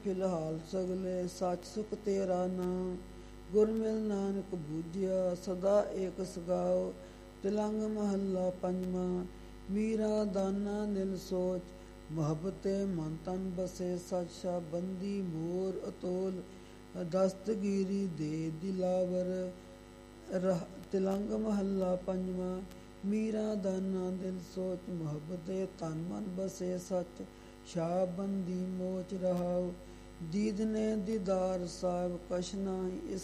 ਫਿਲਹਾਲ ਸਗਲੇ ਸੱਚ ਸੁਖ ਤੇਰਾ ਨਾਮ, ਗੁਰ ਮਿਲ ਨਾਨਕ ਬੂਝਿਆ ਸਦਾ ਏਕ ਸਗਾਓ। ਤਿਲੰਗ ਮਹੱਲਾ ਪੰਜਵਾਂ। ਮੀਰਾ ਦਾਨਾ ਦਿਲ ਸੋਚ, ਮੁਹੱਬਤੇ ਮਨ ਤਨ ਬਸੇ। ਸਚ ਸ਼ਾਬੰਦੀ ਮੋਰ ਅਤੋਲ, ਦਸਤਗੀਰੀ ਦੇ ਦਿਲਾਵਰ। ਤਿਲੰਗ ਮਹੱਲਾ ਪੰਜਵਾਂ। ਮੀਰਾ ਦਾਨਾ ਦਿਲ ਸੋਚ, ਮੁਹੱਬਤੇ ਤਨ ਮਨ ਬਸੇ। ਸਚ ਸ਼ਾਬੰਦੀ ਮੋਚ ਰਹਾਉ, ਦੀਦ ਨੇ ਦੀਦਾਰ ਸਾਹਿਬ। ਕਛ ਨਾਹੀ ਇਸ